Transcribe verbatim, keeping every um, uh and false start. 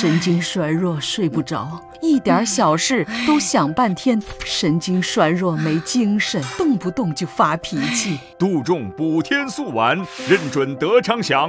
神经衰弱睡不着，一点小事都想半天，神经衰弱没精神，动不动就发脾气。 杜仲补天素丸，认准德昌祥。